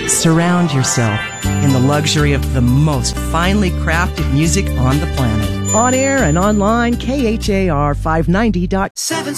Surround yourself in the luxury of the most finely crafted music on the planet. On air and online, KHAR 590.